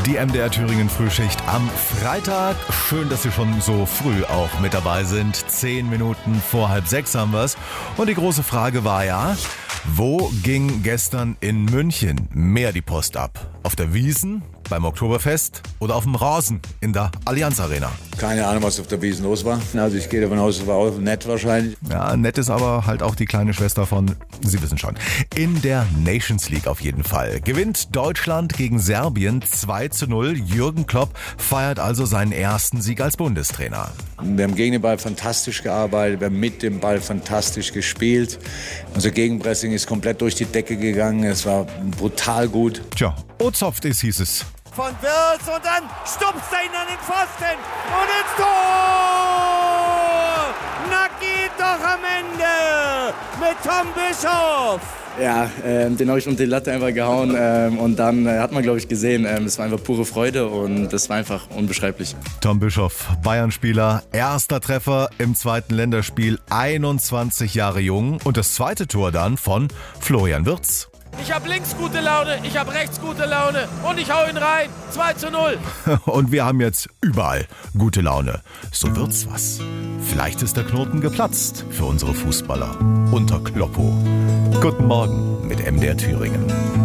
Die MDR Thüringen Frühschicht am Freitag. Schön, dass Sie schon so früh auch mit dabei sind. 10 Minuten vor 5:30 haben wir es. Und die große Frage war ja, wo ging gestern in München mehr die Post ab? Auf der Wiesn, beim Oktoberfest oder auf dem Rasen in der Allianz Arena? Keine Ahnung, was auf der Wiesn los war. Also ich gehe davon aus, es war auch nett wahrscheinlich. Ja, nett ist aber halt auch die kleine Schwester von, Sie wissen schon, in der Nations League auf jeden Fall. Gewinnt Deutschland gegen Serbien 2:0. Jürgen Klopp feiert also seinen ersten Sieg als Bundestrainer. Wir haben gegen den Ball fantastisch gearbeitet, wir haben mit dem Ball fantastisch gespielt. Unser Gegenpressing ist komplett durch die Decke gegangen, es war brutal gut. Tja, Ozopft ist, hieß es. Von Wirtz und dann stupst er ihn an den Pfosten und ins Tor! Na geht doch am Ende mit Tom Bischoff! Ja, den habe ich unter die Latte einfach gehauen und dann hat man, glaube ich, gesehen, es war einfach pure Freude und das war einfach unbeschreiblich. Tom Bischoff, Bayern-Spieler, erster Treffer im zweiten Länderspiel, 21 Jahre jung und das zweite Tor dann von Florian Wirtz. Ich habe links gute Laune, ich habe rechts gute Laune und ich hau ihn rein. 2:0. Und wir haben jetzt überall gute Laune. So wird's was. Vielleicht ist der Knoten geplatzt für unsere Fußballer unter Kloppo. Guten Morgen mit MDR Thüringen.